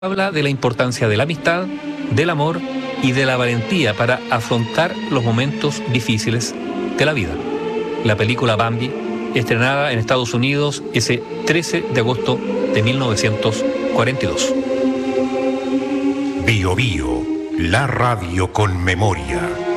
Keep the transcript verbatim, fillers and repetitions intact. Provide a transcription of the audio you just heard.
Habla de la importancia de la amistad, del amor y de la valentía para afrontar los momentos difíciles de la vida. La película Bambi, estrenada en Estados Unidos ese trece de agosto de mil novecientos cuarenta y dos. Bio Bio, la radio con memoria.